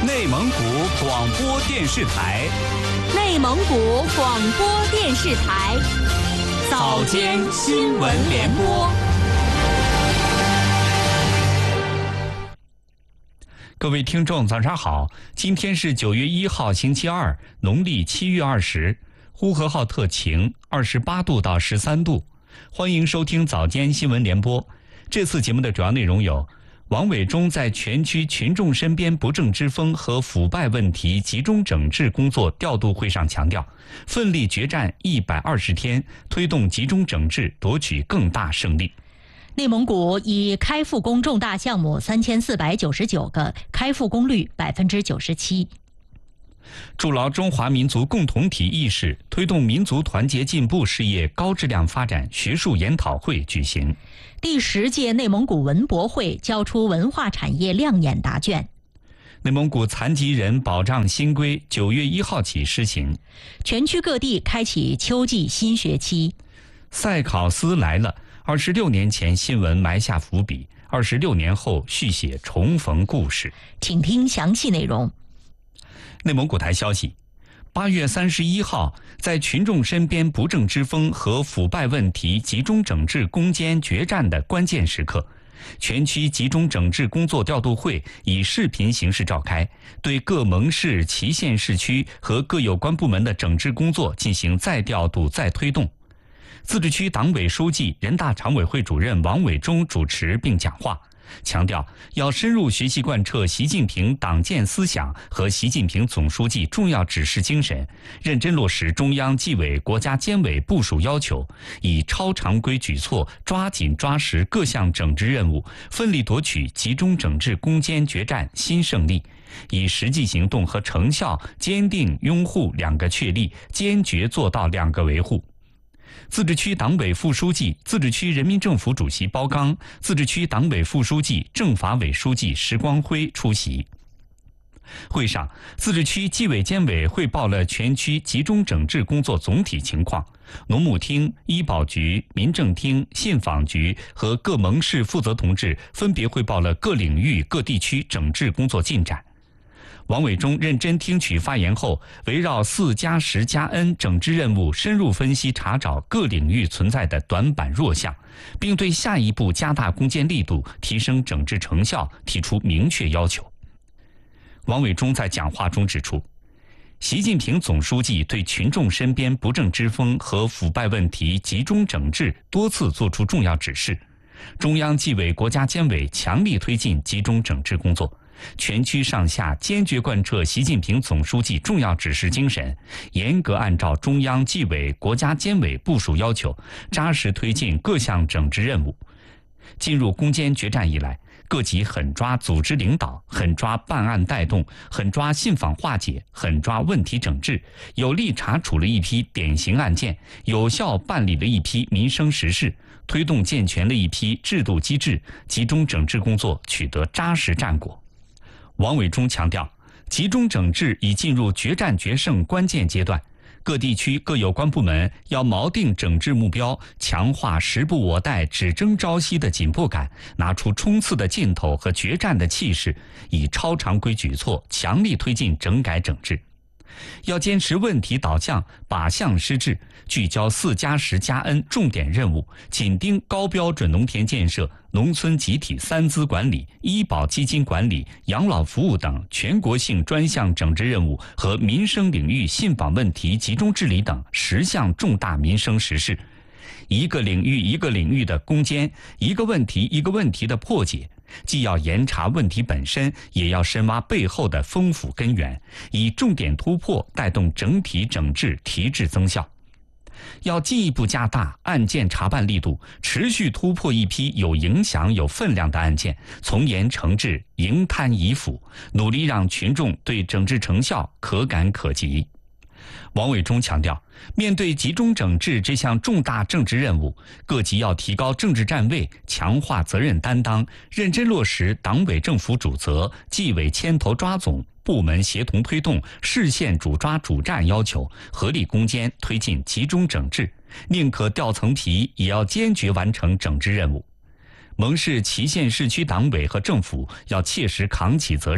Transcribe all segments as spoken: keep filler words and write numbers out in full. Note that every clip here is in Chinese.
内蒙古广播电视台， 内蒙古广播电视台， 早间新闻联播。各位听众，早上好！今天是九月一号，星期二，农历七月二十，呼和浩特晴，二十八度到十三度。欢迎收听早间新闻联播。这次节目的主要内容有：王伟忠在全区群众身边不正之风和腐败问题集中整治工作调度会上强调，奋力决战一百二十天，推动集中整治夺取更大胜利。 内蒙古已开复工重大项目三千四百九十九个，开复工率百分之九十七。 筑牢中华民族共同体意识，推动民族团结进步事业高质量发展学术研讨会举行。 第十届内蒙古文博会交出文化产业亮眼答卷。 内蒙古残疾人保障新规九月一号起施行。 全区各地开启秋季新学期。 赛考斯来了。二十六年前新闻埋下伏笔，二十六年后续写重逢故事。 请听详细内容。 内蒙古台消息，八月三十一号，在群众身边不正之风和腐败问题集中整治攻坚决战的关键时刻，全区集中整治工作调度会以视频形式召开，对各盟市、旗县市区和各有关部门的整治工作进行再调度、再推动。自治区党委书记、人大常委会主任王伟忠主持并讲话，强调要深入学习贯彻习近平党建思想和习近平总书记重要指示精神，认真落实中央纪委国家监委部署要求，以超常规举措抓紧抓实各项整治任务，奋力夺取集中整治攻坚决战新胜利，以实际行动和成效坚定拥护两个确立，坚决做到两个维护。自治区党委副书记、自治区人民政府主席包刚，自治区党委副书记、政法委书记石光辉出席。会上，自治区纪委监委汇报了全区集中整治工作总体情况，农牧厅、医保局、民政厅、信访局和各盟市负责同志分别汇报了各领域、各地区整治工作进展。王伟忠认真听取发言后，围绕四加十加 N 整治任务深入分析查找各领域存在的短板弱项，并对下一步加大攻坚力度、提升整治成效提出明确要求。王伟忠在讲话中指出，习近平总书记对群众身边不正之风和腐败问题集中整治多次作出重要指示，中央纪委国家监委强力推进集中整治工作，全区上下坚决贯彻习近平总书记重要指示精神，严格按照中央纪委国家监委部署要求，扎实推进各项整治任务。进入攻坚决战以来，各级狠抓组织领导，狠抓办案带动，狠抓信访化解，狠抓问题整治，有力查处了一批典型案件，有效办理了一批民生实事，推动健全了一批制度机制，集中整治工作取得扎实战果。王伟忠强调，集中整治已进入决战决胜关键阶段，各地区各有关部门要锚定整治目标，强化时不我待、只争朝夕的紧迫感，拿出冲刺的劲头和决战的气势，以超常规举措强力推进整改整治。要坚持问题导向、靶向施治，聚焦四加十加 N 重点任务，紧盯高标准农田建设、农村集体三资管理、医保基金管理、养老服务等全国性专项整治任务和民生领域信访问题集中治理等十项重大民生实事，一个领域一个领域的攻坚，一个问题一个问题的破解，既要严查问题本身，也要深挖背后的丰富根源，以重点突破带动整体整治提质增效。要进一步加大案件查办力度，持续突破一批有影响、有分量的案件，从严惩治，迎贪移腐，努力让群众对整治成效可感可及。王伟忠强调，面对集中整治这项重大政治任务，各级要提高政治站位，强化责任担当，认真落实党委政府主责、纪委牵头抓总、部门协同推动、市县主抓主战要求，合力攻坚推进集中整治，宁可掉层皮，也要坚决完成整治任务。盟市、旗县市区党委和政府要切实扛起责任，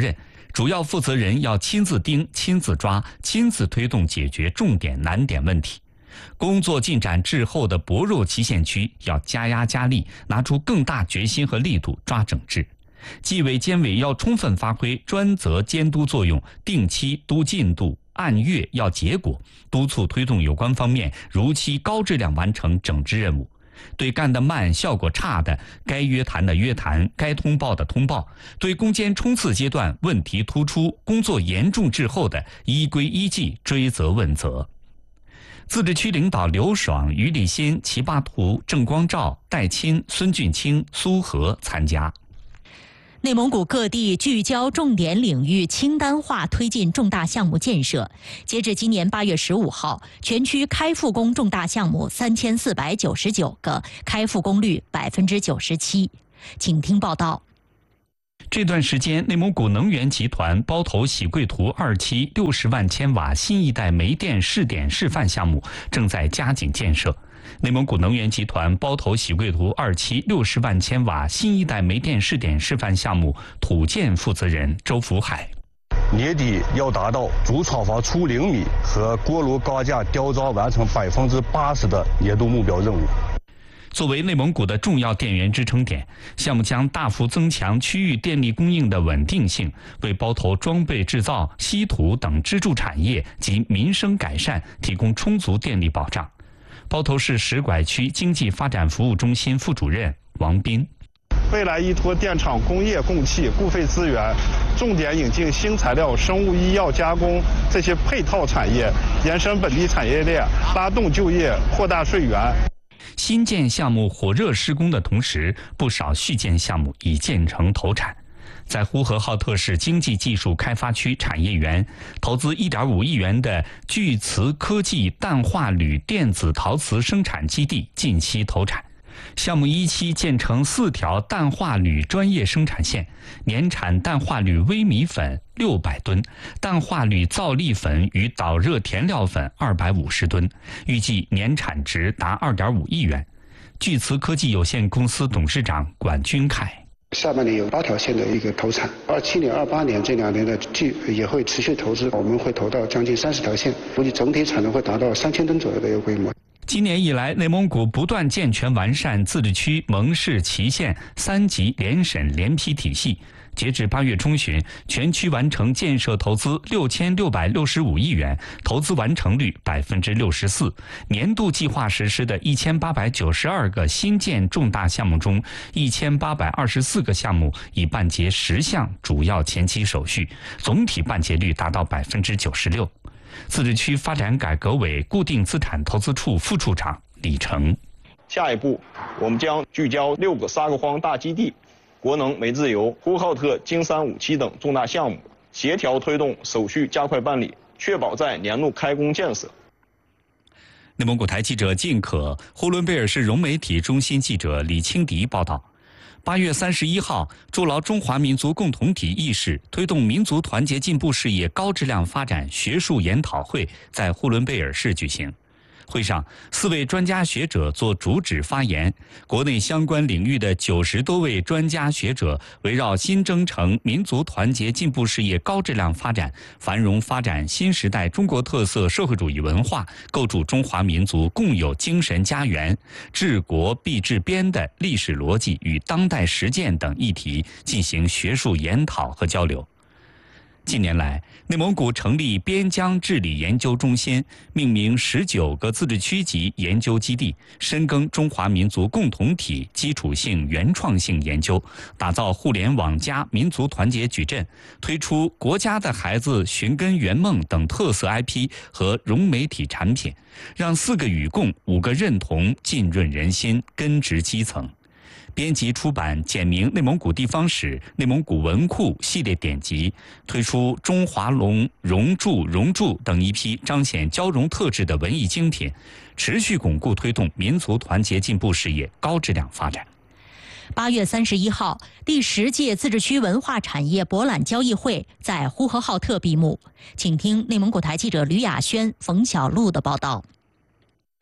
主要负责人要亲自盯、亲自抓、亲自推动解决重点难点问题。工作进展滞后的薄弱期限区要加压加力，拿出更大决心和力度抓整治。纪委监委要充分发挥专责监督作用，定期督进度，按月要结果，督促推动有关方面如期高质量完成整治任务。对干得慢、效果差的，该约谈的约谈，该通报的通报；对攻坚冲刺阶段问题突出、工作严重滞后的，依规依纪追责问责。自治区领导刘爽、于立新、齐巴图、郑光照、戴钦、孙俊清、苏和参加。 内蒙古各地聚焦重点领域清单化推进重大项目建设。截至今年八月十五号，全区开复工重大项目三千四百九十九个，开复工率百分之九十七。请听报道。 这段时间，内蒙古能源集团包头喜贵图二期六十万千瓦新一代煤电试点示范项目正在加紧建设。内蒙古能源集团包头喜贵图二期六十万千瓦新一代煤电试点示范项目土建负责人周福海： 年底要达到主厂房出零米和锅炉高架吊装完成百分之八十的年度目标任务。 作为内蒙古的重要电源支撑点，项目将大幅增强区域电力供应的稳定性，为包头装备制造、稀土等支柱产业及民生改善提供充足电力保障。包头市石拐区经济发展服务中心副主任王斌： 未来依托电厂工业供气、固废资源，重点引进新材料、生物医药加工这些配套产业，延伸本地产业链，拉动就业，扩大税源。 新建项目火热施工的同时，不少续建项目已建成投产。在呼和浩特市经济技术开发区产业园，投资一点五亿元的巨磁科技氮化铝电子陶瓷生产基地近期投产。项目一期建成四条氮化铝专业生产线，年产氮化铝微米粉六百吨，氮化铝皂粒粉与导热填料粉二百五十吨，预计年产值达二点五亿元。巨磁科技有限公司董事长管军凯： 下半年有八条线的一个投产，二七年、二八年这两年的继也会持续投资，我们会投到将近三十条线，估计总体产能会达到三千吨左右的一个规模。 今年以来，内蒙古不断健全完善自治区、盟市、旗县三级联审联批体系。截至八月中旬，全区完成建设投资六千六百六十五亿元，投资完成率百分之六十四。年度计划实施的一千八百九十二个新建重大项目中，一千八百二十四个项目已办结十项主要前期手续，总体办结率达到百分之九十六。自治区发展改革委固定资产投资处副处长李成： 下一步，我们将聚焦六个沙克荒大基地、国能煤自由、呼和浩特京三五期等重大项目，协调推动手续加快办理，确保在年度开工建设。 内蒙古台记者靳可、呼伦贝尔市融媒体中心记者李清迪报道。八月三十一号，筑牢中华民族共同体意识，推动民族团结进步事业高质量发展学术研讨会在呼伦贝尔市举行。会上，四位专家学者作主旨发言，国内相关领域的九十多位专家学者围绕新征程民族团结进步事业高质量发展、繁荣发展新时代中国特色社会主义文化，构筑中华民族共有精神家园、治国必治边的历史逻辑与当代实践等议题进行学术研讨和交流。近年来，内蒙古成立边疆治理研究中心，命名十九个自治区级研究基地，深耕中华民族共同体基础性原创性研究，打造互联网加民族团结矩阵，推出国家的孩子寻根圆梦等特色 I P 和融媒体产品，让四个与共、五个认同浸润人心，根植基层。编辑出版简明内蒙古地方史、内蒙古文库系列典籍，推出中华龙、融铸、融铸等一批彰显交融特质的文艺精品，持续巩固推动民族团结进步事业高质量发展。 八月三十一号，第十届自治区文化产业博览交易会在呼和浩特闭幕。请听内蒙古台记者吕雅轩、冯小璐的报道。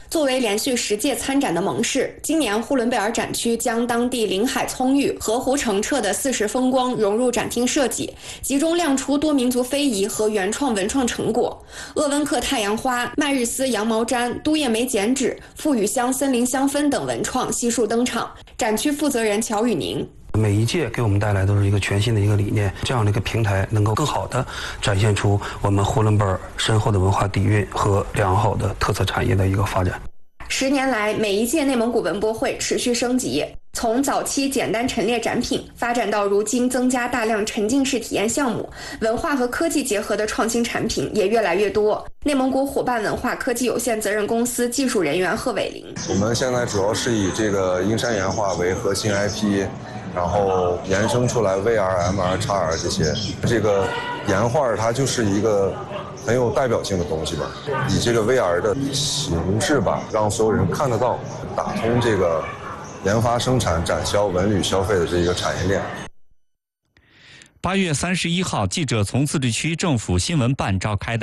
作为连续十届参展的盟市，今年呼伦贝尔展区将当地林海葱郁、河湖澄澈的四时风光融入展厅设计，集中亮出多民族非遗和原创文创成果。鄂温克太阳花、麦日斯羊毛毡、都叶梅剪纸、富语乡森林香氛等文创悉数登场。展区负责人乔宇宁。 每一届给我们带来都是一个全新的一个理念，这样的一个平台能够更好的展现出我们呼伦贝尔深厚的文化底蕴和良好的特色产业的一个发展。 十年来，每一届内蒙古文博会持续升级，从早期简单陈列展品，发展到如今增加大量沉浸式体验项目，文化和科技结合的创新产品也越来越多。内蒙古伙伴文化科技有限责任公司技术人员贺伟林： 我们现在主要是以这个鹰山岩画为核心 I P。然后延伸出来 V R、M R、X R 这些，这个岩画它就是一个很有代表性的东西吧，以这个 V R 的形式吧，让所有人看得到，打通这个研发、生产、展销、文旅、消费的这一个产业链。 八月三十一号，记者从自治区政府新闻办召开的